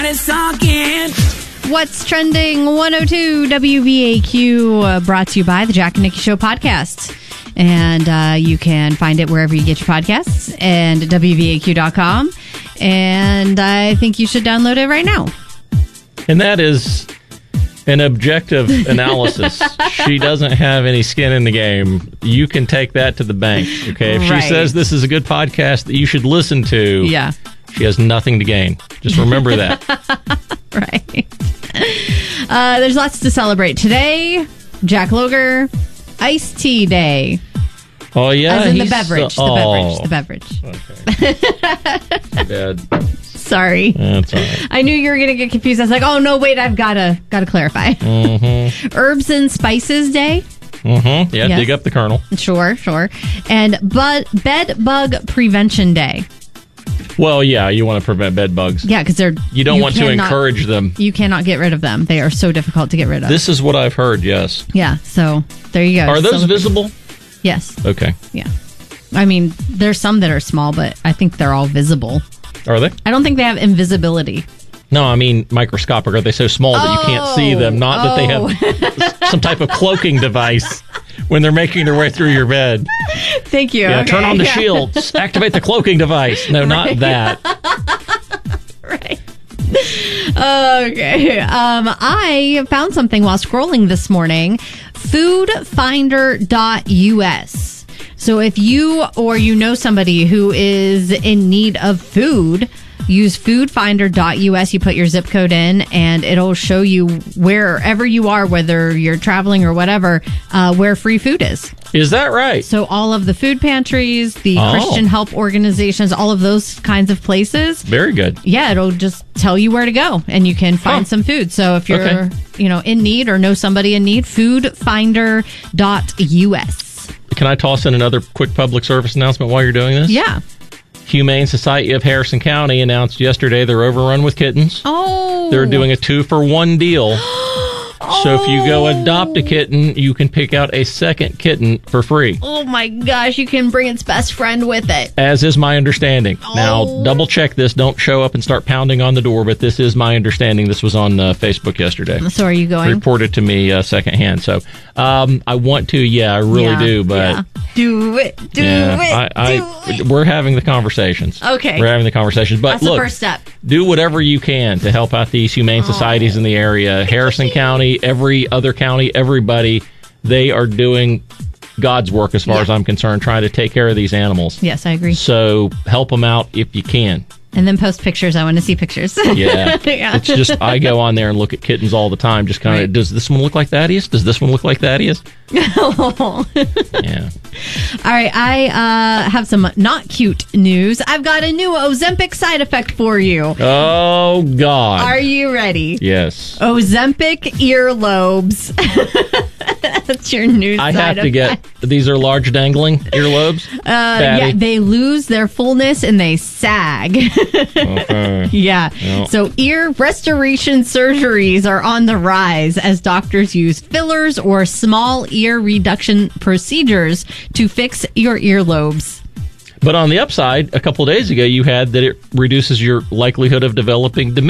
What's trending? 102 WVAQ, brought to you by the Jack and Nikki Show podcast. And you can find it wherever you get your podcasts and WVAQ.com. And I think you should download it right now. And that is an objective analysis. She doesn't have any skin in the game. You can take that to the bank. Okay, if she says this is a good podcast that you should listen to, she has nothing to gain. Just remember that. Right. There's lots to celebrate today. Jack Loger, iced tea day. Oh, yeah. As in the beverage. The beverage. Okay. Bad. Sorry. That's all right. I knew you were going to get confused. I was like, oh, no, wait, I've got to clarify. Mm-hmm. Herbs and Spices Day. Mm-hmm. Yeah, yes. Dig up the kernel. Sure. And Bed Bug Prevention Day. Well, yeah, you want to prevent bed bugs. Yeah, because you don't want to encourage them. You cannot get rid of them. They are so difficult to get rid of. This is what I've heard, yes. Yeah, so there you go. Are those visible? Yes. Okay. Yeah. I mean, there's some that are small, but I think they're all visible. Are they? I don't think they have invisibility. No, I mean microscopic. Are they so small that you can't see them? Not that they have some type of cloaking device when they're making their way through your bed. Thank you. Yeah, turn on the shields. Activate the cloaking device. No, not that. Right. Okay. I found something while scrolling this morning. Foodfinder.us. So if you or you know somebody who is in need of food, use foodfinder.us. You put your zip code in and it'll show you wherever you are, whether you're traveling or whatever, where free food is. Is that right? So all of the food pantries, the Christian help organizations, all of those kinds of places. Very good. Yeah, it'll just tell you where to go and you can find some food. So if you're in need or know somebody in need, foodfinder.us. Can I toss in another quick public service announcement while you're doing this? Yeah. Humane Society of Harrison County announced yesterday they're overrun with kittens. Oh. They're doing a 2-for-1 deal. So if you go adopt a kitten, you can pick out a second kitten for free. Oh my gosh, you can bring its best friend with it. As is my understanding. Now, double check this. Don't show up and start pounding on the door, but this is my understanding. This was on Facebook yesterday. So are you going? Reported to me secondhand. So I want to, I really do, but... Do it. We're having the conversations. Okay. We're having the conversations. But that's look, the first step. Do whatever you can to help out these humane societies in the area. Harrison County, every other county, everybody, they are doing God's work as far as I'm concerned, trying to take care of these animals. Yes, I agree. So help them out if you can. And then post pictures. I want to see pictures. Yeah. It's just, I go on there and look at kittens all the time. Just kind of, does this one look like Thaddeus? Does this one look like Thaddeus? Yeah. All right. I have some not cute news. I've got a new Ozempic side effect for you. Oh, God. Are you ready? Yes. Ozempic earlobes. That's your news I side have to get, these are large dangling earlobes? Yeah, they lose their fullness and they sag. Okay. Yeah. Yep. So ear restoration surgeries are on the rise as doctors use fillers or small ear reduction procedures to fix your earlobes. But on the upside, a couple of days ago, you had that it reduces your likelihood of developing dementia.